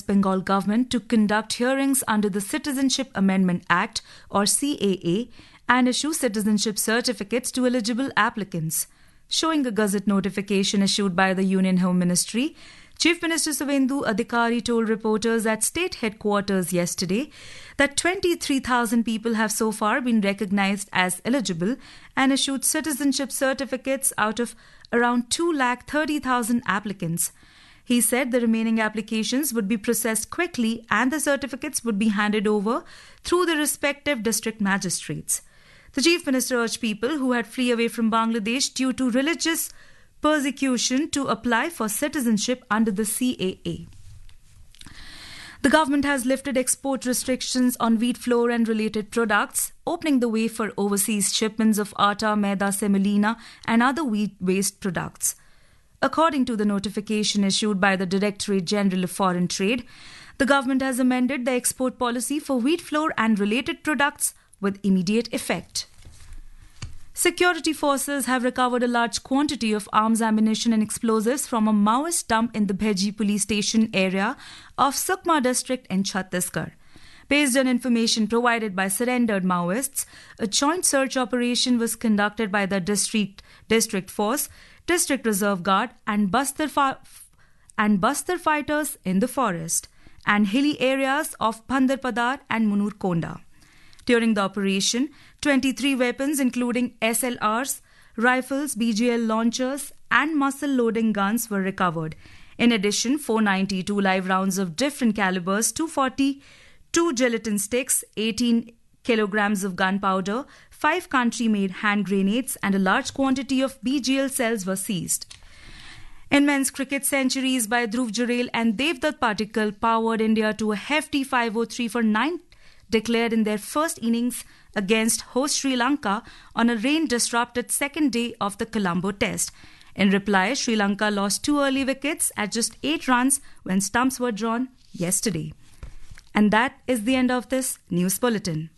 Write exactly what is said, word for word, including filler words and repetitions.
West Bengal government to conduct hearings under the Citizenship Amendment Act or C A A and issue citizenship certificates to eligible applicants. Showing a Gazette notification issued by the Union Home Ministry, Chief Minister Suvendu Adhikari told reporters at state headquarters yesterday that twenty-three thousand people have so far been recognized as eligible and issued citizenship certificates out of around two lakh thirty thousand applicants. He said the remaining applications would be processed quickly and the certificates would be handed over through the respective district magistrates. The Chief Minister urged people who had fled away from Bangladesh due to religious persecution to apply for citizenship under the C A A. The government has lifted export restrictions on wheat flour and related products, opening the way for overseas shipments of atta, maida, semolina and other wheat waste products. According to the notification issued by the Directorate General of Foreign Trade, the government has amended the export policy for wheat flour and related products with immediate effect. Security forces have recovered a large quantity of arms, ammunition and explosives from a Maoist dump in the Bheji police station area of Sukma district in Chhattisgarh. Based on information provided by surrendered Maoists, a joint search operation was conducted by the district district force, district reserve guard and Bastar, fi- and Bastar fighters in the forest and hilly areas of Bhandarpadar and Munur Konda. During the operation, twenty-three weapons including S L Rs, rifles, B G L launchers and muzzle-loading guns were recovered. In addition, four hundred ninety-two live rounds of different calibers, two hundred forty-two gelatin sticks, eighteen kilograms of gunpowder, five country-made hand grenades and a large quantity of B G L cells were seized. In men's cricket, centuries by Dhruv Jurel and Devdutt Patikal powered India to a hefty five oh three for nine declared in their first innings against host Sri Lanka on a rain-disrupted second day of the Colombo Test. In reply, Sri Lanka lost two early wickets at just eight runs when stumps were drawn yesterday. And that is the end of this news bulletin.